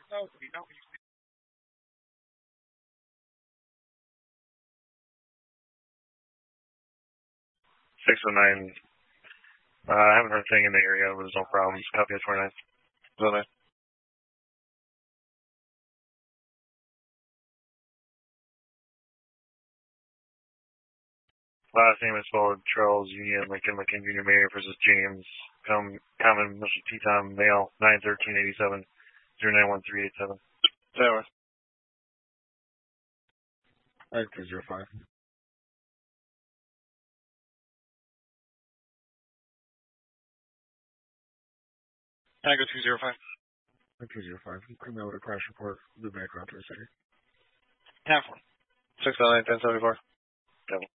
609. I haven't heard anything in the area. There's no problems. Copy at 29. 29. Last name is spelled Charles Union Lincoln Jr. Mary versus James. Common Mr. T-Tom male 91387 091387. Tower. 9205. Tango 205. 205. Criminal with a crash report. Blue background to the city. 10-4. 609 1074. Devil.